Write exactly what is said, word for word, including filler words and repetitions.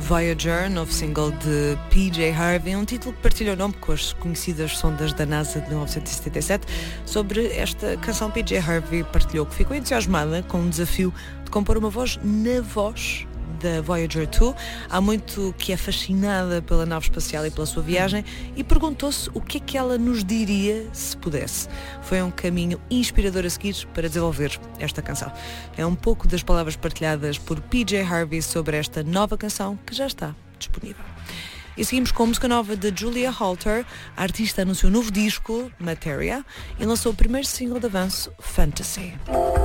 Voyager, novo single de P J Harvey, um título que partilha o nome com as conhecidas sondas da NASA de mil novecentos e setenta e sete. Sobre esta canção, P J Harvey partilhou que ficou entusiasmada com o desafio de compor uma voz na voz da Voyager dois. Há muito que é fascinada pela nave espacial e pela sua viagem e perguntou-se o que é que ela nos diria se pudesse. Foi um caminho inspirador a seguir para desenvolver esta canção. É um pouco das palavras partilhadas por P J Harvey sobre esta nova canção que já está disponível. E seguimos com a música nova de Julia Holter. A artista anunciou um novo disco, Materia, e lançou o primeiro single de avanço, Fantasy.